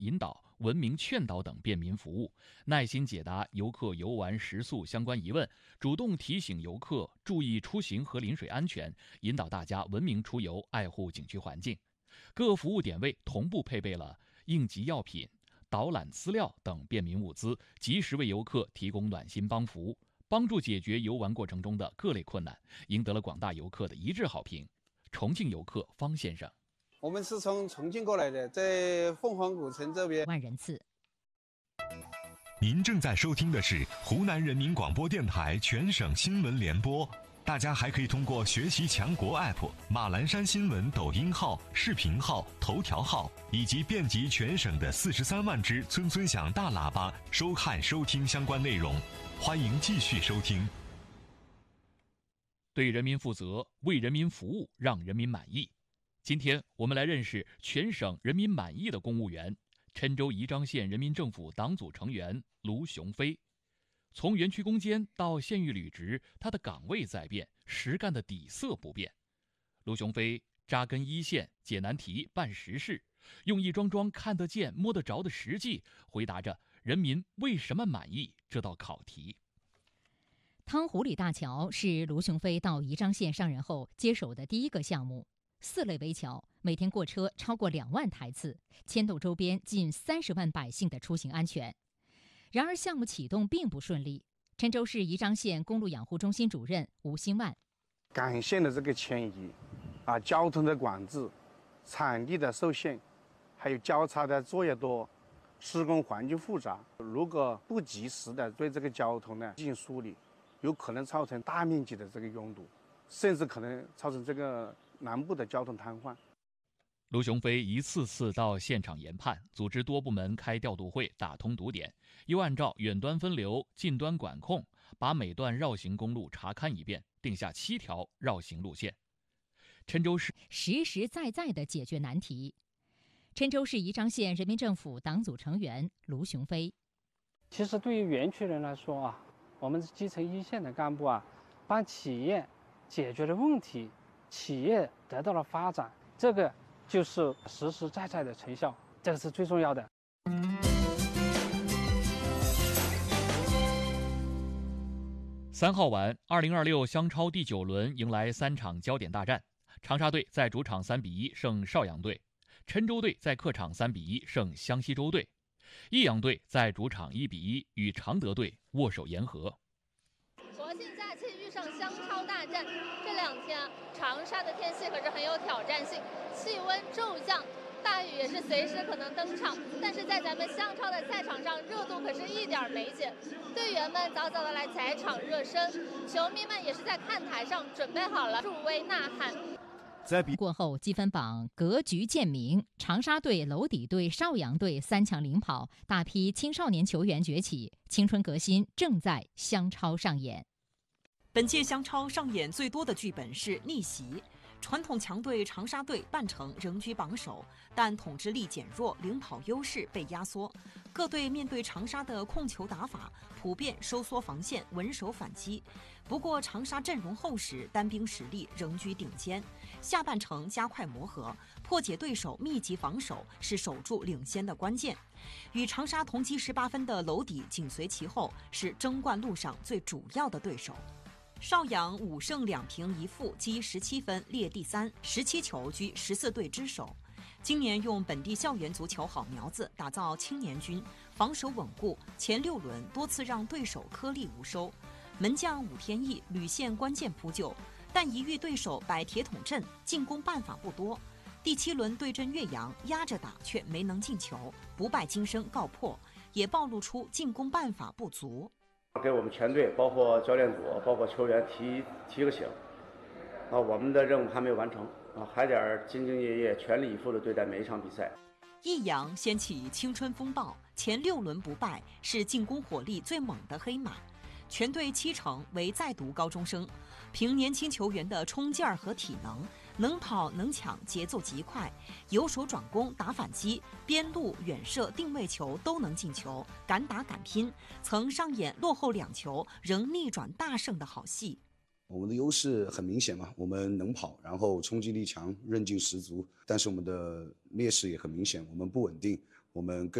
引导、文明劝导等便民服务，耐心解答游客游玩食宿相关疑问，主动提醒游客注意出行和临水安全，引导大家文明出游，爱护景区环境。各服务点位同步配备了应急药品、导览资料等便民物资，及时为游客提供暖心帮扶，帮助解决游玩过程中的各类困难，赢得了广大游客的一致好评。重庆游客方先生： 我们是从重庆过来的，在凤凰古城这边。 万人次。 您正在收听的是湖南人民广播电台全省新闻联播。大家还可以通过学习强国 App、马栏山新闻抖音号、视频号、头条号以及遍及全省的43万只村村响大喇叭收看收听相关内容。欢迎继续收听。 对人民负责，为人民服务，让人民满意。今天我们来认识全省人民满意的公务员——郴州宜章县人民政府党组成员卢雄飞。从园区攻坚到县域履职，他的岗位在变，实干的底色不变。卢雄飞扎根一线，解难题，办实事，用一桩桩看得见、摸得着的实际，回答着人民为什么满意这道考题。 汤湖里大桥是卢雄飞到宜章县上任后接手的第一个项目，4类危桥，每天过车超过2万台次，牵动周边近30万百姓的出行安全。然而，项目启动并不顺利。郴州市宜章县公路养护中心主任吴兴万： 干线的这个迁移，交通的管制，场地的受限，还有交叉的作业多，施工环境复杂。如果不及时的对这个交通呢进行梳理，有可能造成大面积的这个拥堵，甚至可能造成这个南部的交通瘫痪。 卢雄飞一次次到现场研判，组织多部门开调度会，打通堵点，又按照远端分流、近端管控，把每段绕行公路查勘一遍，定下7条绕行路线。郴州市实实在在地解决难题。郴州市宜章县人民政府党组成员卢雄飞： 其实对于园区人来说我们基层一线的干部帮企业解决了问题，企业得到了发展，这个就是实实在在的成效，这个是最重要的。 3号晚，2026湘超第9轮迎来3场焦点大战。长沙队在主场3-1胜邵阳队，郴州队在客场3-1胜湘西州队，益阳队在主场1-1与常德队握手言和。 国庆假期遇上湘超大战，这2天长沙的天气可是很有挑战性，气温骤降，大雨也是随时可能登场。但是在咱们湘超的赛场上，热度可是一点没减，队员们早早的来踩场热身，球迷们也是在看台上准备好了助威呐喊。 在比过后，积分榜格局渐明，长沙队、娄底队、邵阳队3强领跑，大批青少年球员崛起，青春革新正在湘超上演。 本届湘超上演最多的剧本是逆袭，传统强队长沙队半程仍居榜首，但统治力减弱，领跑优势被压缩。各队面对长沙的控球打法，普遍收缩防线，稳守反击。不过长沙阵容厚实，单兵实力仍居顶尖。下半程加快磨合，破解对手密集防守是守住领先的关键。与长沙同积18分的娄底紧随其后，是争冠路上最主要的对手。邵阳5胜2平1负，积17分，列第3，17球居14队之首。今年用本地校园足球好苗子打造青年军，防守稳固，前6轮多次让对手颗粒无收。门将武天意屡陷关键扑救，但一遇对手摆铁桶阵，进攻办法不多。第7轮对阵岳阳，压着打却没能进球，不败金身告破，也暴露出进攻办法不足。 给我们全队，包括教练组，包括球员提个醒，我们的任务还没有完成，还得兢兢业业、全力以赴地对待每一场比赛。 益阳掀起青春风暴，前6轮不败，是进攻火力最猛的黑马。全队7成为在读高中生，凭年轻球员的冲劲儿和体能跑能抢，节奏极快，有手转攻打反击，边路远射定位球都能进球，敢打敢拼，曾上演落后2球仍逆转大胜的好戏。 我们的优势很明显嘛，我们能跑，然后冲击力强，韧劲十足。但是我们的劣势也很明显，我们不稳定， 我们更